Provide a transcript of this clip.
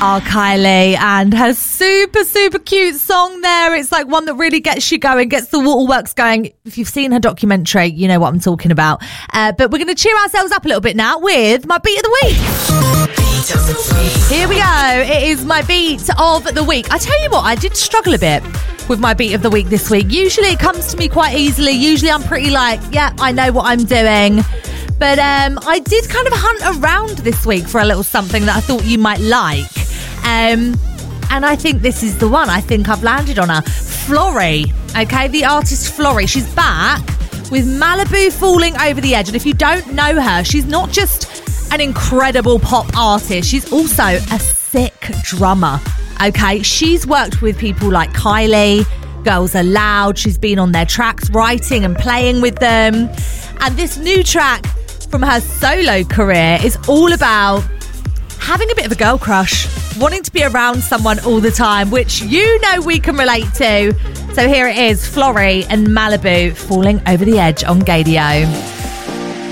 are Kylie and her super, super cute song there. It's like one that really gets you going, gets the waterworks going. If you've seen her documentary, you know what I'm talking about. But we're going to cheer ourselves up a little bit now with my beat of the week. Here we go. It is my beat of the week. I tell you what, I did struggle a bit with my beat of the week this week. Usually it comes to me quite easily. Usually I'm pretty like, yeah, I know what I'm doing. But I did kind of hunt around this week for a little something that I thought you might like. And I think this is the one. I think I've landed on her. Florrie, okay? The artist Florrie. She's back with Malibu Falling Over the Edge. And if you don't know her, she's not just an incredible pop artist. She's also a sick drummer, okay? She's worked with people like Kylie, Girls Aloud. She's been on their tracks, writing and playing with them. And this new track from her solo career is all about having a bit of a girl crush, wanting to be around someone all the time, which you know we can relate to. So here it is, Florrie and Malibu Falling Over the Edge on Gaydio.